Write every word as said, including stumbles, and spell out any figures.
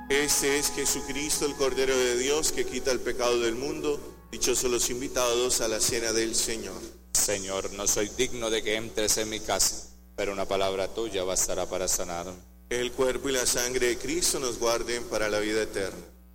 Este es Jesucristo, el Cordero de Dios, que quita el pecado del mundo. Dichosos los invitados a la cena del Señor. Señor, no soy digno de que entres en mi casa, pero una palabra tuya bastará para sanarme. El cuerpo y la sangre de Cristo nos guarden para la vida eterna.